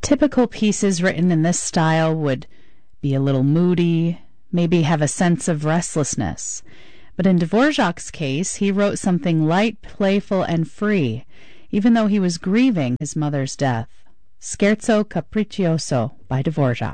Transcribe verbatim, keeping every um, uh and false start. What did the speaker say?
Typical pieces written in this style would be a little moody, maybe have a sense of restlessness. But in Dvorak's case, he wrote something light, playful, and free, even though he was grieving his mother's death. Scherzo Capriccioso by Dvorak.